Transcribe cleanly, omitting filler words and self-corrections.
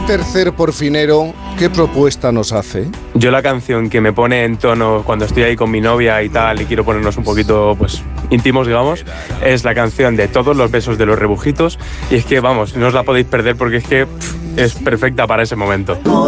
tercer porfinero, ¿qué propuesta nos hace? Yo la canción que me pone en tono cuando estoy ahí con mi novia y tal y quiero ponernos un poquito pues íntimos, digamos, es la canción de Todos los besos de los rebujitos, y es que vamos, no os la podéis perder porque es que es perfecta para ese momento.